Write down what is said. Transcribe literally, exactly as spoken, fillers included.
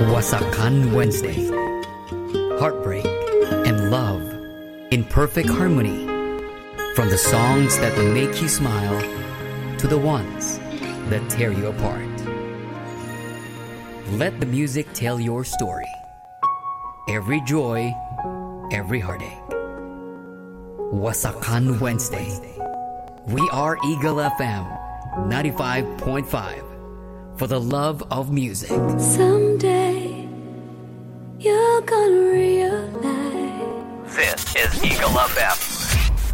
Wasakan Wednesday. Heartbreak and love in perfect harmony. From the songs that make you smile to the ones that tear you apart. Let the music tell your story. Every joy, every heartache. Wasakan Wednesday. We are Eagle F M ninety-five point five for the love of music. Someday you're gonna realize this is Eagle F M